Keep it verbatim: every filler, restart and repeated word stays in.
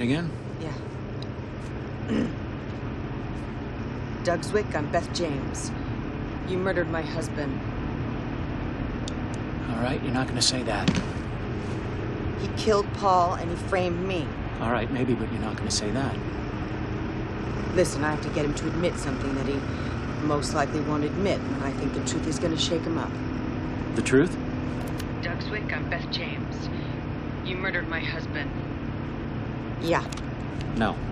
that again? Yeah. Doug Zwick, I'm Beth James. You murdered my husband. All right, you're not gonna say that. He killed Paul and he framed me. All right, maybe, but you're not gonna say that. Listen, I have to get him to admit something that he most likely won't admit, and I think the truth is gonna shake him up. The truth? Doug Zwick, I'm Beth James. You murdered my husband. Yeah. No.